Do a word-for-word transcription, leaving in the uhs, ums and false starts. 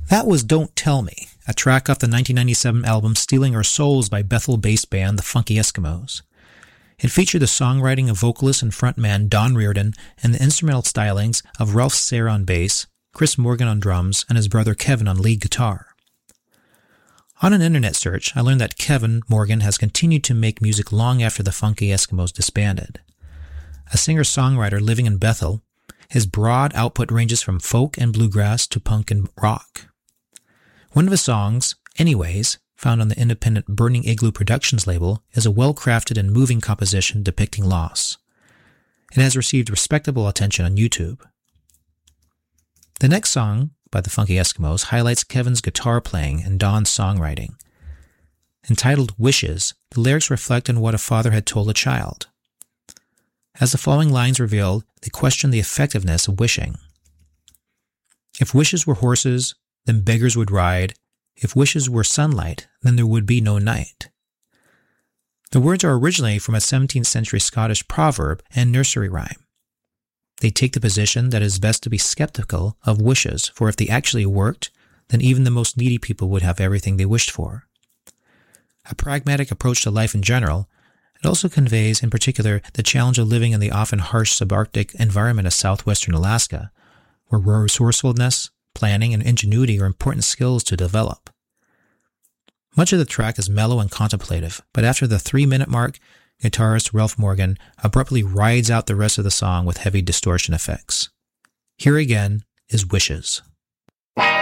That was Don't Tell Me, a track off the nineteen ninety-seven album Stealing Our Souls by Bethel-based band The Funky Eskimos. It featured the songwriting of vocalist and frontman Don Reardon and the instrumental stylings of Ralph Sayre on bass, Chris Morgan on drums, and his brother Kevin on lead guitar. On an internet search, I learned that Kevin Morgan has continued to make music long after the Funky Eskimos disbanded. A singer-songwriter living in Bethel, his broad output ranges from folk and bluegrass to punk and rock. One of his songs, Anyways, found on the independent Burning Igloo Productions label, is a well-crafted and moving composition depicting loss. It has received respectable attention on YouTube. The next song, by the Funky Eskimos, highlights Kevin's guitar playing and Don's songwriting. Entitled Wishes, the lyrics reflect on what a father had told a child. As the following lines reveal, they question the effectiveness of wishing. If wishes were horses, then beggars would ride. If wishes were sunlight, then there would be no night. The words are originally from a seventeenth century Scottish proverb and nursery rhyme. They take the position that it is best to be skeptical of wishes, for if they actually worked, then even the most needy people would have everything they wished for. A pragmatic approach to life in general, it also conveys, in particular, the challenge of living in the often harsh subarctic environment of southwestern Alaska, where resourcefulness, planning, and ingenuity are important skills to develop. Much of the track is mellow and contemplative, but after the three-minute mark, guitarist Ralph Morgan abruptly rides out the rest of the song with heavy distortion effects. Here again is Wishes.